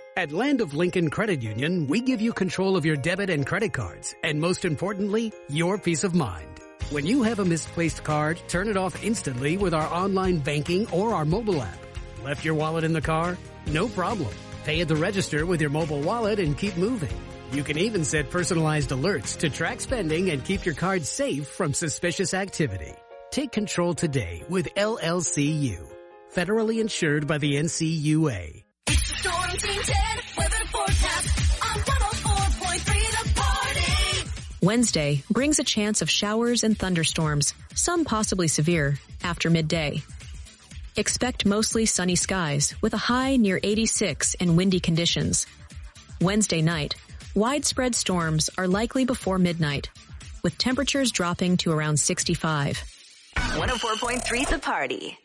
At Land of Lincoln Credit Union, we give you control of your debit and credit cards, and most importantly, your peace of mind. When you have a misplaced card, turn it off instantly with our online banking or our mobile app. Left your wallet in the car? No problem. Pay at the register with your mobile wallet and keep moving. You can even set personalized alerts to track spending and keep your card safe from suspicious activity. Take control today with LLCU. Federally insured by the NCUA. It's the Storm Team 10 weather forecast on 104.3 The Party. Wednesday brings a chance of showers and thunderstorms, some possibly severe, after midday. Expect mostly sunny skies with a high near 86 and windy conditions. Wednesday night, widespread storms are likely before midnight, with temperatures dropping to around 65. 104.3 The Party.